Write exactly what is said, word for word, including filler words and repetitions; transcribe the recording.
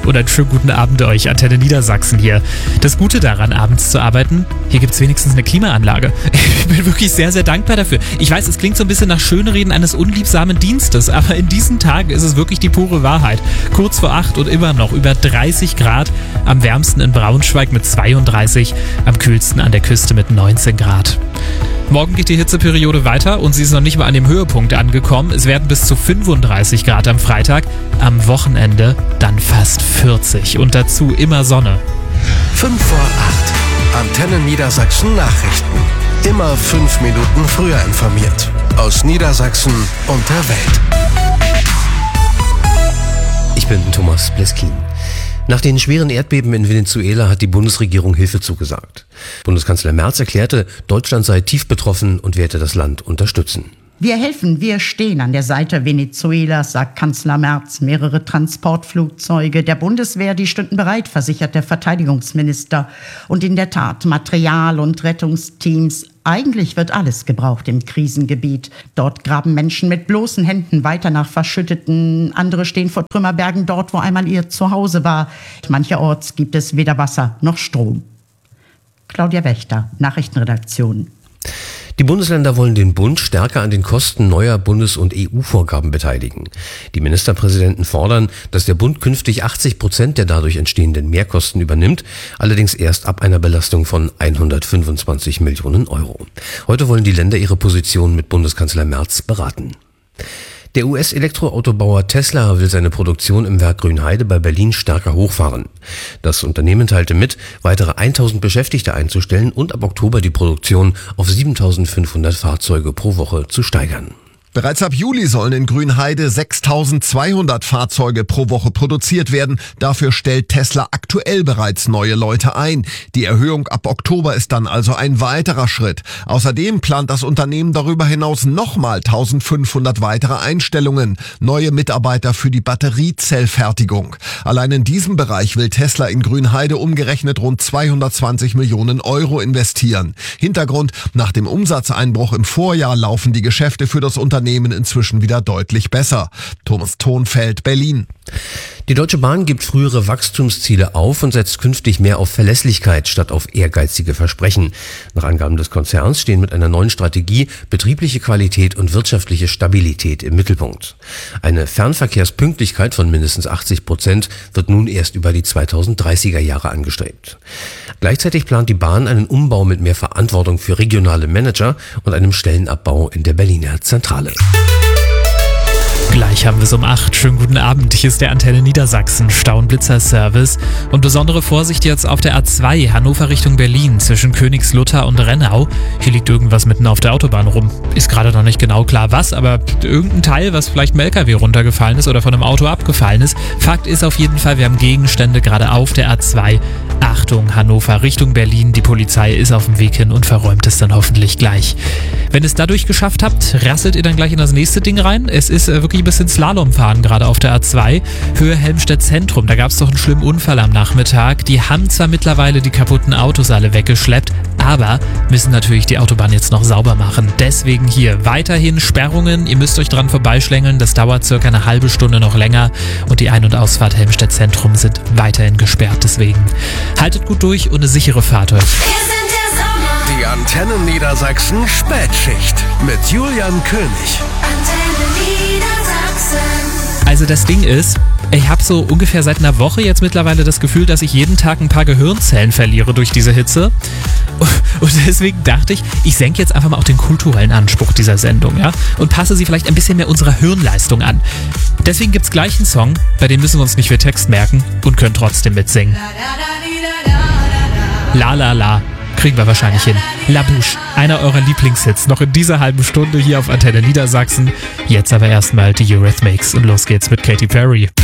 und einen schönen guten Abend euch. Antenne Niedersachsen hier. Das Gute daran, abends zu arbeiten, hier gibt es wenigstens eine Klimaanlage. Ich bin wirklich sehr, sehr dankbar dafür. Ich weiß, es klingt so ein bisschen nach Schönreden eines unliebsamen Dienstes, aber in diesen Tagen ist es wirklich die pure Wahrheit. Kurz vor acht und immer noch über dreißig Grad, am wärmsten in Braunschweig mit zweiunddreißig, am kühlsten an der Küste mit neunzehn Grad. Morgen geht die Hitzeperiode weiter und sie ist noch nicht mal an dem Höhepunkt angekommen. Es werden bis zu fünfunddreißig Grad am Freitag, am Wochenende dann fast vierzig und dazu immer Sonne. fünf vor acht. Antenne Niedersachsen Nachrichten. Immer fünf Minuten früher informiert. Aus Niedersachsen und der Welt. Ich bin Thomas Pleskin. Nach den schweren Erdbeben in Venezuela hat die Bundesregierung Hilfe zugesagt. Bundeskanzler Merz erklärte, Deutschland sei tief betroffen und werde das Land unterstützen. Wir helfen, wir stehen an der Seite Venezuelas, sagt Kanzler Merz. Mehrere Transportflugzeuge der Bundeswehr, die stünden bereit, versichert der Verteidigungsminister. Und in der Tat, Material und Rettungsteams. Eigentlich wird alles gebraucht im Krisengebiet. Dort graben Menschen mit bloßen Händen weiter nach Verschütteten. Andere stehen vor Trümmerbergen dort, wo einmal ihr Zuhause war. Mancherorts gibt es weder Wasser noch Strom. Claudia Wächter, Nachrichtenredaktion. Die Bundesländer wollen den Bund stärker an den Kosten neuer Bundes- und E U-Vorgaben beteiligen. Die Ministerpräsidenten fordern, dass der Bund künftig achtzig Prozent der dadurch entstehenden Mehrkosten übernimmt, allerdings erst ab einer Belastung von hundertfünfundzwanzig Millionen Euro. Heute wollen die Länder ihre Position mit Bundeskanzler Merz beraten. Der U S-Elektroautobauer Tesla will seine Produktion im Werk Grünheide bei Berlin stärker hochfahren. Das Unternehmen teilte mit, weitere tausend Beschäftigte einzustellen und ab Oktober die Produktion auf siebentausendfünfhundert Fahrzeuge pro Woche zu steigern. Bereits ab Juli sollen in Grünheide sechstausendzweihundert Fahrzeuge pro Woche produziert werden. Dafür stellt Tesla aktuell bereits neue Leute ein. Die Erhöhung ab Oktober ist dann also ein weiterer Schritt. Außerdem plant das Unternehmen darüber hinaus nochmal eintausendfünfhundert weitere Einstellungen. Neue Mitarbeiter für die Batteriezellfertigung. Allein in diesem Bereich will Tesla in Grünheide umgerechnet rund zweihundertzwanzig Millionen Euro investieren. Hintergrund: Nach dem Umsatzeinbruch im Vorjahr laufen die Geschäfte für das Unternehmen inzwischen wieder deutlich besser. Thomas Thonfeld, Berlin. Die Deutsche Bahn gibt frühere Wachstumsziele auf und setzt künftig mehr auf Verlässlichkeit statt auf ehrgeizige Versprechen. Nach Angaben des Konzerns stehen mit einer neuen Strategie betriebliche Qualität und wirtschaftliche Stabilität im Mittelpunkt. Eine Fernverkehrspünktlichkeit von mindestens achtzig Prozent wird nun erst über die zweitausenddreißiger Jahre angestrebt. Gleichzeitig plant die Bahn einen Umbau mit mehr Verantwortung für regionale Manager und einem Stellenabbau in der Berliner Zentrale. Gleich haben wir es um acht. Schönen guten Abend. Hier ist der Antenne Niedersachsen Stau- und Blitzer-Service. Und besondere Vorsicht jetzt auf der A zwei Hannover Richtung Berlin zwischen Königslutter und Rennau. Hier liegt irgendwas mitten auf der Autobahn rum. Ist gerade noch nicht genau klar was, aber irgendein Teil, was vielleicht einem L K W runtergefallen ist oder von einem Auto abgefallen ist. Fakt ist auf jeden Fall, wir haben Gegenstände gerade auf der A zwei. Achtung, Hannover Richtung Berlin. Die Polizei ist auf dem Weg hin und verräumt es dann hoffentlich gleich. Wenn ihr es dadurch geschafft habt, rasselt ihr dann gleich in das nächste Ding rein. Es ist äh, wirklich ein bisschen Slalom fahren gerade auf der A zwei. Höhe Helmstedt Zentrum, da gab es doch einen schlimmen Unfall am Nachmittag. Die haben zwar mittlerweile die kaputten Autos alle weggeschleppt, aber müssen natürlich die Autobahn jetzt noch sauber machen. Deswegen hier weiterhin Sperrungen. Ihr müsst euch dran vorbeischlängeln. Das dauert circa eine halbe Stunde noch länger. Und die Ein- und Ausfahrt Helmstedt Zentrum sind weiterhin gesperrt. Deswegen haltet gut durch und eine sichere Fahrt euch. Die Antenne Niedersachsen Spätschicht mit Julian König. Antenne Niedersachsen. Also das Ding ist, ich habe so ungefähr seit einer Woche jetzt mittlerweile das Gefühl, dass ich jeden Tag ein paar Gehirnzellen verliere durch diese Hitze. Und deswegen dachte ich, ich senke jetzt einfach mal auch den kulturellen Anspruch dieser Sendung, ja, und passe sie vielleicht ein bisschen mehr unserer Hirnleistung an. Deswegen gibt's gleich einen Song, bei dem müssen wir uns nicht viel Text merken und können trotzdem mitsingen. La la la. Kriegen wir wahrscheinlich hin. La Bouche, einer eurer Lieblingshits, noch in dieser halben Stunde hier auf Antenne Niedersachsen. Jetzt aber erstmal die Eurythmics und los geht's mit Katy Perry.